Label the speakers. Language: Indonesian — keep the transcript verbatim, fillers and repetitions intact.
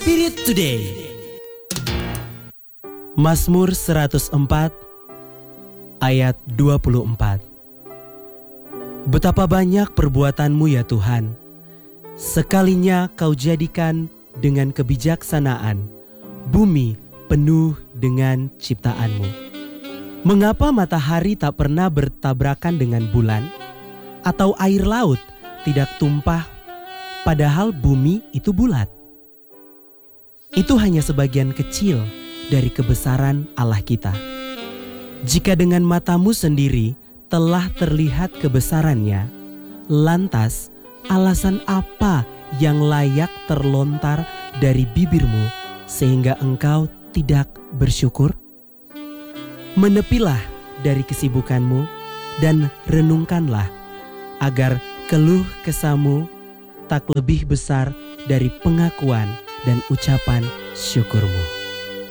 Speaker 1: Spirit Today. Mazmur seratus empat ayat dua puluh empat. Betapa banyak perbuatanmu ya Tuhan, sekalinya kau jadikan dengan kebijaksanaan bumi penuh dengan ciptaanmu. Mengapa matahari tak pernah bertabrakan dengan bulan, atau air laut tidak tumpah padahal bumi itu bulat? Itu hanya sebagian kecil dari kebesaran Allah kita. Jika dengan matamu sendiri telah terlihat kebesarannya, lantas alasan apa yang layak terlontar dari bibirmu sehingga engkau tidak bersyukur? Menepilah dari kesibukanmu dan renungkanlah, agar keluh kesahmu tak lebih besar dari pengakuan dan ucapan syukurmu.